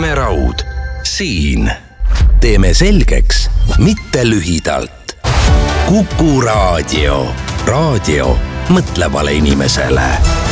Tammeraud siin. Teeme selgeks, mitte lühidalt. Kuku Raadio. Raadio mõtlevale inimesele.